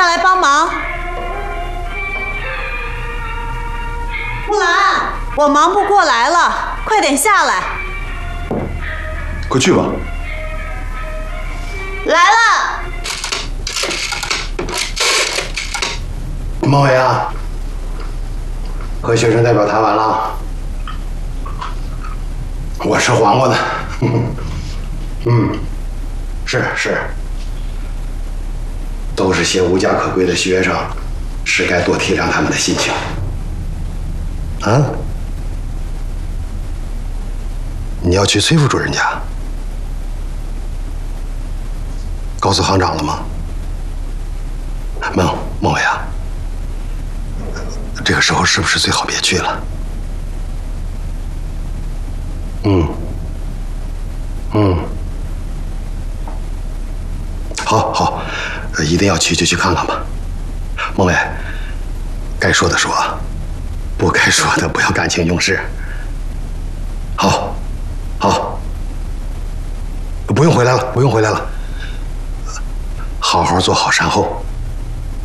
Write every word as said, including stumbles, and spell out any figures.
下来帮忙。木兰，我忙不过来了，快点下来。 快去吧。 来了。 孟伟啊，和学生代表谈完了，我吃黄瓜呢。嗯，是是，都是些无家可归的学生，是该多体谅他们的心情。啊？你要去崔副主任家？告诉行长了吗？孟孟伟啊，这个时候是不是最好别去了？嗯嗯，好好，一定要去就去看看吧。孟伟，该说的说，不该说的不要感情用事。好，好，不用回来了，不用回来了。好好做好善后。